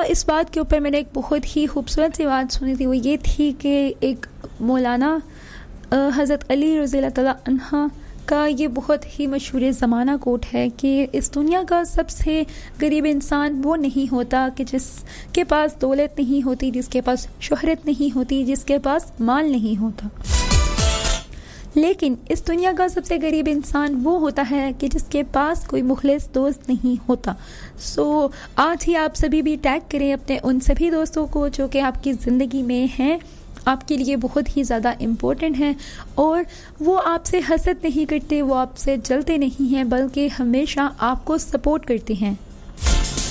इस बात के ऊपर मैंने एक बहुत ही खूबसूरत सी बात सुनी थी, वो ये थी कि एक मौलाना हज़रत अली रज़ी अल्लाह तआला अन्हा का ये बहुत ही मशहूर ज़माना कोट है कि इस दुनिया का सबसे गरीब इंसान वो नहीं होता कि जिसके पास दौलत नहीं होती, जिसके पास शोहरत नहीं होती, जिसके पास माल नहीं होता, लेकिन इस दुनिया का सबसे गरीब इंसान वो होता है कि जिसके पास कोई मुखलिस दोस्त नहीं होता। सो आज ही आप सभी भी टैग करें अपने उन सभी दोस्तों को जो कि आपकी ज़िंदगी में हैं, आपके लिए बहुत ही ज़्यादा इम्पोर्टेंट हैं और वो आपसे हसद नहीं करते, वो आपसे जलते नहीं हैं, बल्कि हमेशा आपको सपोर्ट करते हैं।